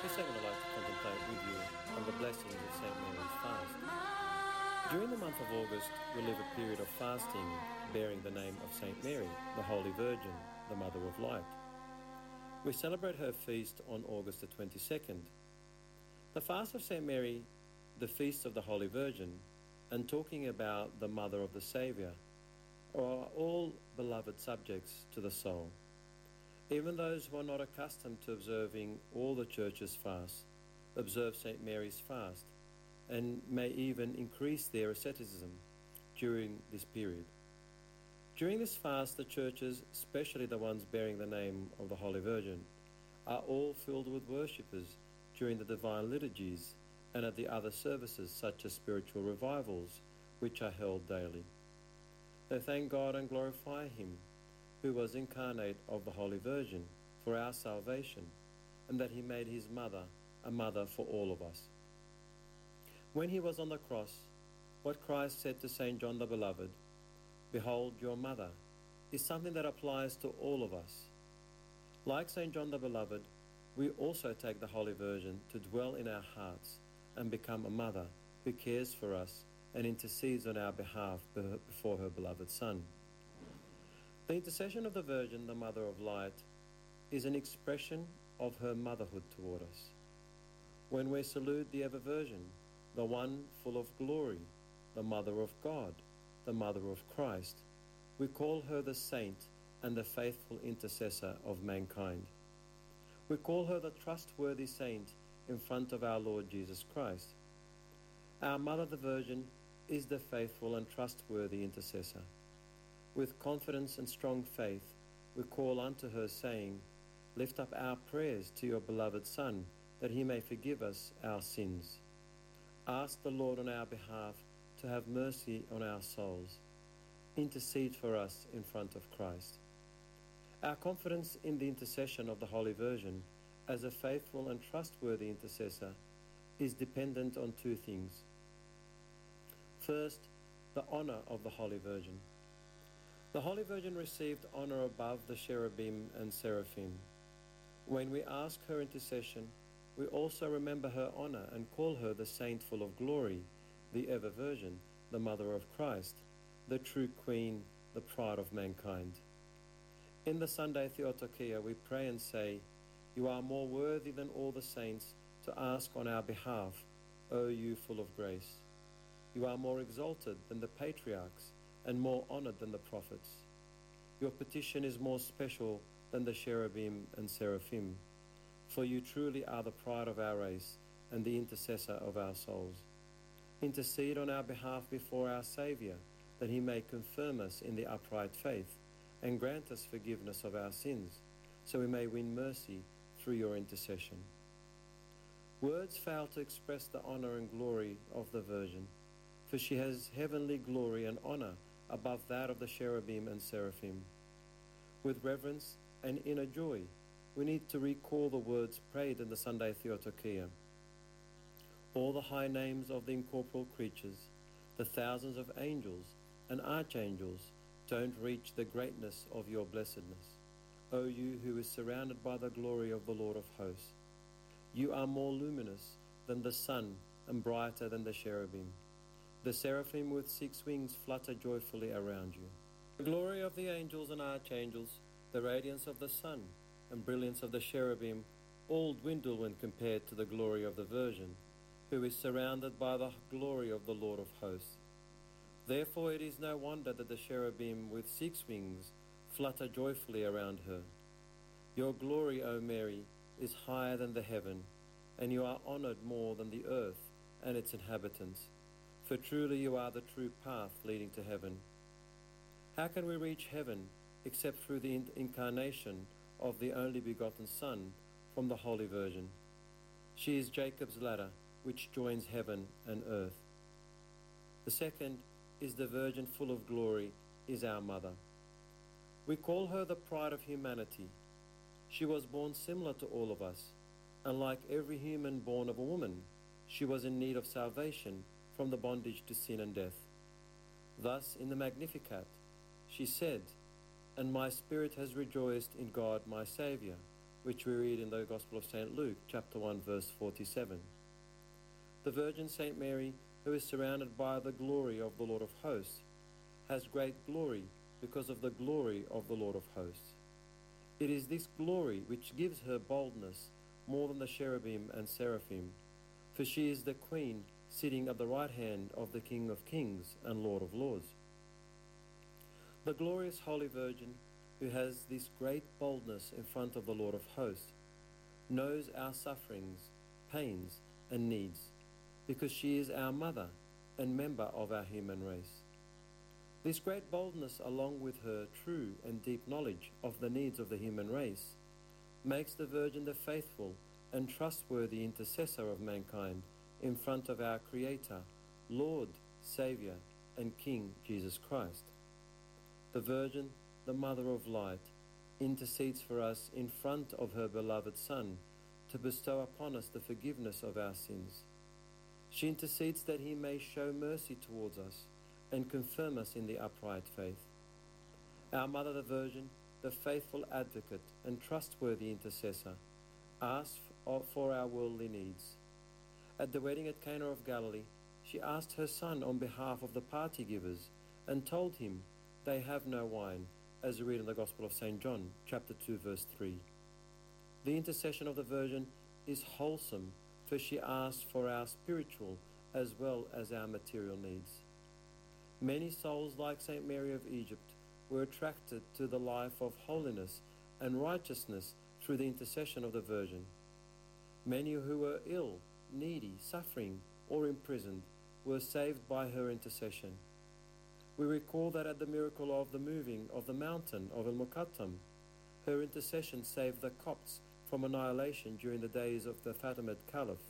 This segment I'd like to contemplate with you on the blessings of St. Mary's fast. During the month of August, we live a period of fasting bearing the name of St. Mary, the Holy Virgin, the Mother of Light. We celebrate her feast on August the 22nd. The fast of St. Mary, the feast of the Holy Virgin, and talking about the Mother of the Saviour are all beloved subjects to the soul. Even those who are not accustomed to observing all the Church's fasts observe St. Mary's fast and may even increase their asceticism during this period. During this fast, the churches, especially the ones bearing the name of the Holy Virgin, are all filled with worshippers during the divine liturgies and at the other services such as spiritual revivals, which are held daily. They thank God and glorify Him, who was incarnate of the Holy Virgin for our salvation, and that He made His mother a mother for all of us. When He was on the cross, what Christ said to St. John the Beloved, "Behold your mother," is something that applies to all of us. Like St. John the Beloved, we also take the Holy Virgin to dwell in our hearts and become a mother who cares for us and intercedes on our behalf before her beloved Son. The intercession of the Virgin, the Mother of Light, is an expression of her motherhood toward us. When we salute the Ever-Virgin, the one full of glory, the Mother of God, the Mother of Christ, we call her the Saint and the faithful intercessor of mankind. We call her the trustworthy Saint in front of our Lord Jesus Christ. Our Mother the Virgin is the faithful and trustworthy intercessor. With confidence and strong faith, we call unto her, saying, "Lift up our prayers to your beloved Son, that He may forgive us our sins. Ask the Lord on our behalf to have mercy on our souls. Intercede for us in front of Christ." Our confidence in the intercession of the Holy Virgin as a faithful and trustworthy intercessor is dependent on two things. First, the honor of the Holy Virgin. The Holy Virgin received honor above the cherubim and seraphim. When we ask her intercession, we also remember her honor and call her the Saint full of glory, the Ever-Virgin, the Mother of Christ, the true Queen, the pride of mankind. In the Sunday Theotokia, we pray and say, "You are more worthy than all the saints to ask on our behalf, O you full of grace. You are more exalted than the patriarchs and more honored than the prophets. Your petition is more special than the cherubim and seraphim, for you truly are the pride of our race and the intercessor of our souls. Intercede on our behalf before our Saviour, that He may confirm us in the upright faith and grant us forgiveness of our sins, so we may win mercy through your intercession." Words fail to express the honor and glory of the Virgin, for she has heavenly glory and honor above that of the cherubim and seraphim. With reverence and inner joy, we need to recall the words prayed in the Sunday Theotokia. All the high names of the incorporeal creatures, the thousands of angels and archangels, don't reach the greatness of your blessedness, O you who is surrounded by the glory of the Lord of hosts. You are more luminous than the sun and brighter than the cherubim. The seraphim with 6 wings flutter joyfully around you. The glory of the angels and archangels, the radiance of the sun and brilliance of the cherubim all dwindle when compared to the glory of the Virgin, who is surrounded by the glory of the Lord of hosts. Therefore it is no wonder that the cherubim with 6 wings flutter joyfully around her. Your glory, O Mary, is higher than the heaven, and you are honored more than the earth and its inhabitants. For truly you are the true path leading to heaven. How can we reach heaven except through the incarnation of the only begotten Son from the Holy Virgin? She is Jacob's ladder, which joins heaven and earth. The second is the Virgin full of glory is our Mother. We call her the pride of humanity. She was born similar to all of us, and like every human born of a woman, she was in need of salvation from the bondage to sin and death. Thus, in the Magnificat, she said, "And my spirit has rejoiced in God my Saviour, which we read in the Gospel of St. Luke, chapter 1, verse 47. The Virgin St. Mary, who is surrounded by the glory of the Lord of hosts, has great glory because of the glory of the Lord of hosts. It is this glory which gives her boldness more than the cherubim and seraphim, for she is the Queen sitting at the right hand of the King of Kings and Lord of Lords. The glorious Holy Virgin, who has this great boldness in front of the Lord of hosts, knows our sufferings, pains, and needs, because she is our mother and member of our human race. This great boldness, along with her true and deep knowledge of the needs of the human race, makes the Virgin the faithful and trustworthy intercessor of mankind in front of our Creator, Lord, Saviour, and King Jesus Christ. The Virgin, the Mother of Light, intercedes for us in front of her beloved Son to bestow upon us the forgiveness of our sins. She intercedes that he may show mercy towards us and confirm us in the upright faith. Our Mother the Virgin, the faithful advocate and trustworthy intercessor, asks for our worldly needs. At the wedding at Cana of Galilee, she asked her Son on behalf of the party givers and told him they have no wine, as we read in the Gospel of St. John, chapter 2, verse 3. The intercession of the Virgin is wholesome, for she asks for our spiritual as well as our material needs. Many souls like St. Mary of Egypt were attracted to the life of holiness and righteousness through the intercession of the Virgin. Many who were ill, needy, suffering, or imprisoned were saved by her intercession. We recall that at the miracle of the moving of the mountain of El Muqattam, her intercession saved the Copts from annihilation during the days of the Fatimid Caliph.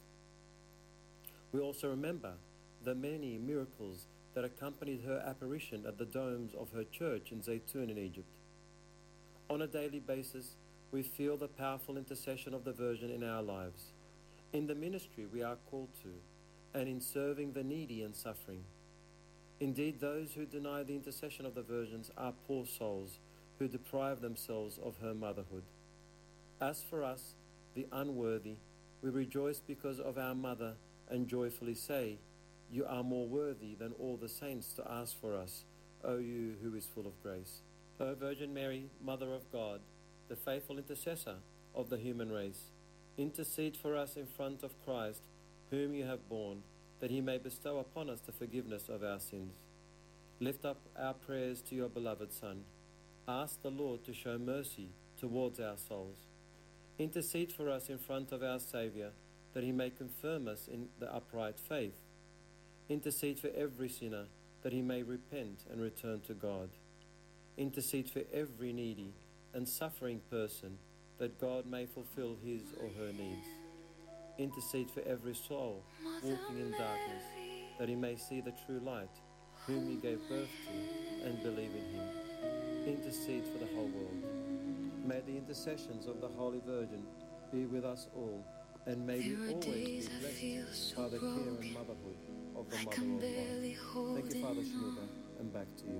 We also remember the many miracles that accompanied her apparition at the domes of her church in Zaytun in Egypt. On a daily basis, we feel the powerful intercession of the Virgin in our lives, in the ministry we are called to, and in serving the needy and suffering. Indeed, those who deny the intercession of the virgins are poor souls who deprive themselves of her motherhood. As for us, the unworthy, we rejoice because of our mother and joyfully say, "You are more worthy than all the saints to ask for us, O you who is full of grace." O Virgin Mary, Mother of God, the faithful intercessor of the human race, intercede for us in front of Christ, whom you have borne, that he may bestow upon us the forgiveness of our sins. Lift up our prayers to your beloved Son. Ask the Lord to show mercy towards our souls. Intercede for us in front of our Saviour, that he may confirm us in the upright faith. Intercede for every sinner, that he may repent and return to God. Intercede for every needy and suffering person, that God may fulfill his or her needs. Intercede for every soul walking in darkness, that he may see the true light, whom you gave birth to, and believe in him. Intercede for the whole world. May the intercessions of the Holy Virgin be with us all, and may we always be blessed by the care and motherhood of the Mother of Light. Thank you, Father Shmuda, and back to you.